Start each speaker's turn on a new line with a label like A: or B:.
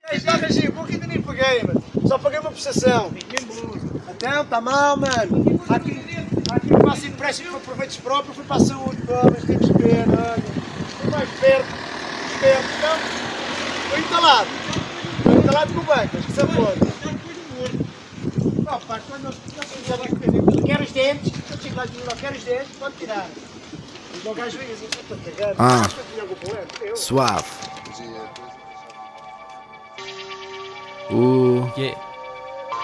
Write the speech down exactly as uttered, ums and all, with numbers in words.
A: Está regido, porque ainda nem paguei, mano. Só paguei uma prestação. Então, está mal, mano. Há aqui, há aqui que faço empréstimo para proveitos próprios, fui para a saúde, mas temos de ver, olha. Fui mais perto, perto, então. Estou instalado. Estou instalado com o banco, mas que se apoia. Ó, pá, quando nós quer os dentes, eu chego lá de lá, quer os dentes, pode tirar. Mas o gajo vem assim, estou cagando.
B: Ah, suave. Uh.
C: Yeah.